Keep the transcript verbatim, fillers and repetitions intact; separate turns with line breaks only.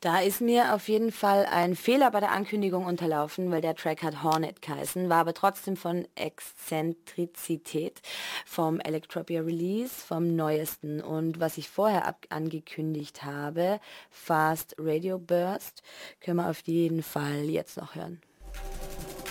Da ist mir auf jeden Fall ein Fehler bei der Ankündigung unterlaufen, weil der Track hat Hornet geheißen, war aber trotzdem von Exzentrizität, vom Electropia Release, vom neuesten. Und was ich vorher ab angekündigt habe, Fast Radio Burst, können wir auf jeden Fall jetzt noch hören.